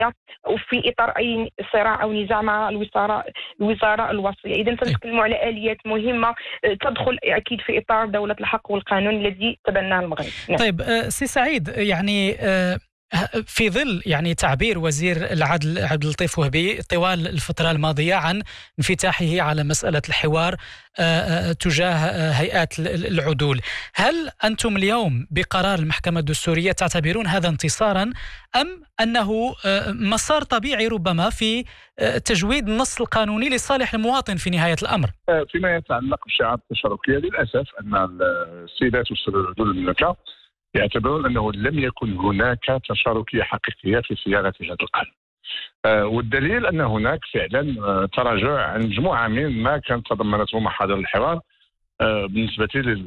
وفي اطار اي صراع او نزاع مع الوزراء الوصيه. اذا تنتكلموا على اليات مهمه تدخل اكيد في اطار دوله الحق والقانون الذي تبناه المغرب. طيب سي سعيد، يعني في ظل يعني تعبير وزير العدل عبد اللطيف وهبي طوال الفترة الماضية عن انفتاحه على مسألة الحوار تجاه هيئات العدول، هل أنتم اليوم بقرار المحكمة الدستورية تعتبرون هذا انتصارا أم أنه مسار طبيعي ربما في تجويد النص القانوني لصالح المواطن في نهاية الأمر؟ فيما يتعلق بالشعار التشاركية، للأسف أن السيدات والسادة العدول المملكة يعتبرون أنه لم يكن هناك تشاركية حقيقية في صياغة هذا القانون، والدليل أن هناك فعلا تراجع عن مجموعة مما كانت تضمنته محاضر الحوار بالنسبة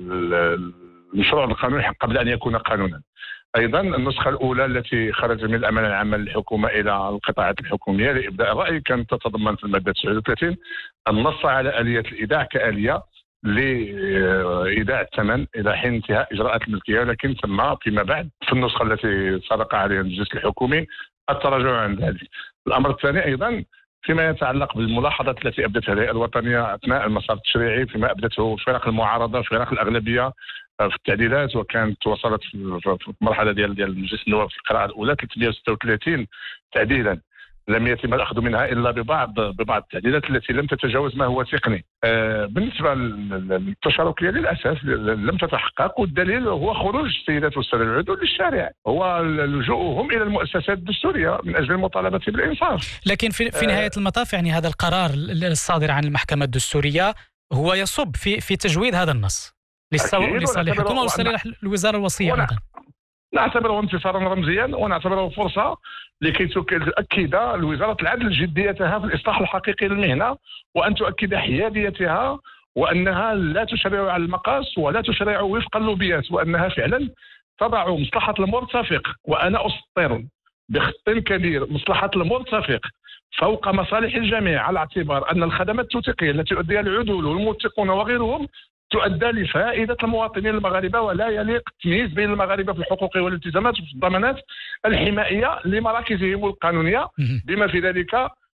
للمشروع القانوني قبل أن يكون قانونا. أيضا النسخة الأولى التي خرجت من الأمانة العامة للحكومة إلى القطاعات الحكومية لإبداء الرأي كانت تتضمن في المادة 39 النص على آلية الإيداع كآلية لإيداع الثمن إلى حين انتهاء إجراءات الملكية، لكن ثم فيما بعد في النسخة التي سبق عليها المجلس الحكومي التراجع عن ذلك. الأمر الثاني أيضا فيما يتعلق بالملاحظات التي أبدتها الهيئة الوطنية أثناء المسار التشريعي، فيما أبدته فرق المعارضة فرق الأغلبية في التعديلات، وكانت وصلت في المرحلة ديال مجلس النواب في القراءة الأولى 336 تعديلا لم يتم الأخذ منها إلا ببعض التعديلات التي لم تتجاوز ما هو تقني. بالنسبة للتشاركية للأسف لم تتحقق، والدليل هو خروج السيدات والسادة العدول للشارع، هو لجوءهم إلى المؤسسات الدستورية من أجل المطالبة بالإنصاف. لكن في نهاية المطاف يعني هذا القرار الصادر عن المحكمة الدستورية هو يصب في تجويد هذا النص لصالح الحكومة ولصالح الوزارة الوصية أيضا. نعتبره انتصارا رمزيا، ونعتبره فرصة لكي تؤكد الوزارة العدل جديتها في الإصلاح الحقيقي للمهنة، وأن تؤكد حياديتها، وأنها لا تشرع على المقاس ولا تشرع وفق اللوبيات، وأنها فعلا تضع مصلحة المرتفق، وأنا أسطر بخط كبير مصلحة المرتفق فوق مصالح الجميع، على اعتبار أن الخدمات التوثيقية التي يؤديها العدول والموثقون وغيرهم تؤدى لفائدة المواطنين المغاربة، ولا يليق التمييز بين المغاربة في الحقوق والالتزامات وفي الضمانات الحمائية لمراكزهم القانونية، بما في ذلك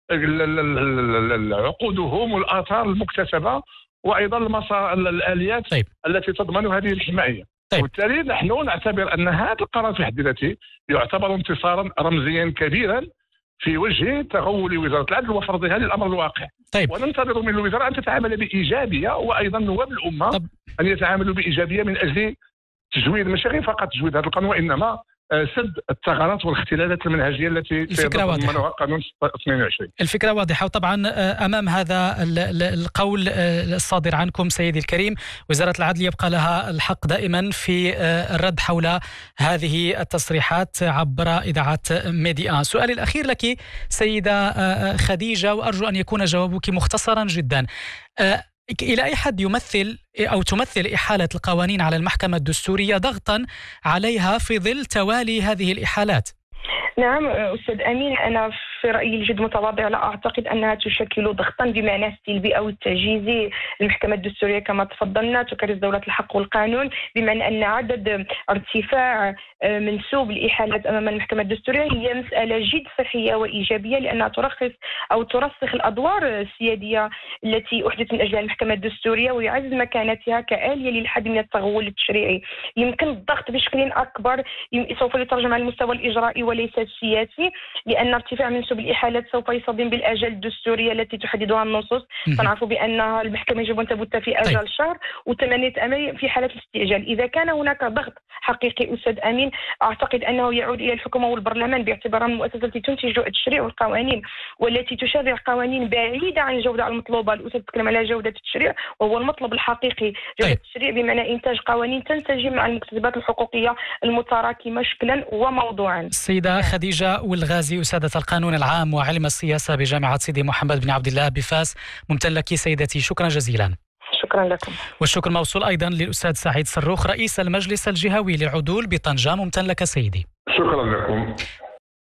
عقودهم والآثار المكتسبة، وأيضا الآليات التي تضمن هذه الحماية. وبالتالي نحن نعتبر أن هذا القرار في حد ذاته يعتبر انتصارا رمزيا كبيرا في وجه تغول وزارة العدل وفرضها للأمر الواقع. وننتظر من الوزارة أن تتعامل بإيجابية، وأيضا نواب الأمة أن يتعاملوا بإيجابية من أجل تجويد، مش غير فقط تجويد هذا القانون، وإنما سد الثغرات والاختلالات المنهجية التي تضمنها قانون 22. الفكرة واضحة. وطبعا أمام هذا القول الصادر عنكم سيدي الكريم، وزارة العدل يبقى لها الحق دائما في الرد حول هذه التصريحات عبر إذاعة ميديا. سؤالي الأخير لك سيدة خديجة، وأرجو أن يكون جوابك مختصرا جدا، إلى أي حد يمثل أو تمثل إحالة القوانين على المحكمة الدستورية ضغطا عليها في ظل توالي هذه الإحالات؟ نعم أستاذ أمين، أنا في رأيي الجد متواضع لا أعتقد أنها تشكل ضغطا بمعنى السلبي أو التعجيزي. المحكمة الدستورية كما تفضلنا تكرس دولة الحق والقانون، بمعنى أن عدد ارتفاع منسوب الإحالات أمام المحكمة الدستورية هي مسألة جد صحية وإيجابية، لأنها ترخص أو ترسخ الأدوار السيادية التي أحدثت من أجلها المحكمة الدستورية، ويعزز مكانتها كآلية للحد من التغول التشريعي. يمكن الضغط بشكل أكبر سوف يترجم على المستوى الإجرائي وليس السياسي، لأن ارتفاع منسوب الإحالات سوف يصطدم بالآجال الدستورية التي تحددها النصوص. فنعرف بأن المحكمة يجب أن تبت في آجال شهر و8 أيام في حالة الاستعجال. إذا كان هناك ضغط حقيقي أستاذ أمين، أعتقد أنه يعود إلى الحكومة والبرلمان باعتبارها المؤسسة التي تنتج التشريع والقوانين، والتي تشرع قوانين بعيدة عن الجودة المطلوبة. الأستاذ تتكلم على جودة التشريع، وهو المطلب الحقيقي. جودة التشريع بمعنى إنتاج قوانين تنسجم مع المكتسبات الحقوقية المتراكمة شكلا وموضوعا. السيدة خديجة والغازي، أستاذة القانون العام وعلم السياسة بجامعة سيدي محمد بن عبد الله بفاس، ممتن لك سيدتي، شكرا جزيلا. شكرا لكم. والشكر موصول أيضا للأستاذ سعيد صروخ رئيس المجلس الجهوي للعدول بطنجة، ممتن لك سيدي. شكرا لكم.